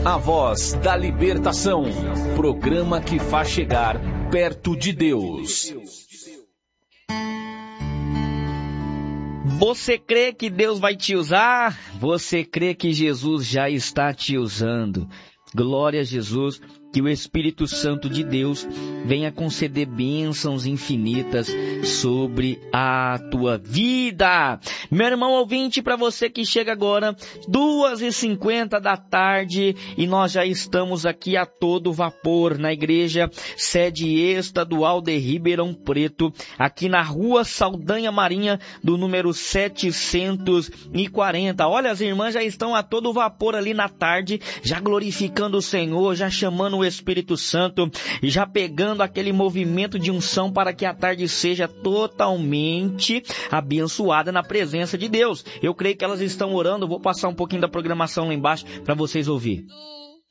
A Voz da Libertação, programa que faz chegar perto de Deus. Você crê que Deus vai te usar? Você crê que Jesus já está te usando? Glória a Jesus, que o Espírito Santo de Deus venha conceder bênçãos infinitas sobre a tua vida. Meu irmão ouvinte, para você que chega agora, 2h50 da tarde, e nós já estamos aqui a todo vapor na igreja sede estadual de Ribeirão Preto, aqui na rua Saldanha Marinha, do número 740. Olha, as irmãs já estão a todo vapor ali na tarde, já glorificando o Senhor, já chamando o Espírito Santo e já pegando aquele movimento de unção para que a tarde seja totalmente abençoada na presença de Deus. Eu creio que elas estão orando, vou passar um pouquinho da programação lá embaixo para vocês ouvirem.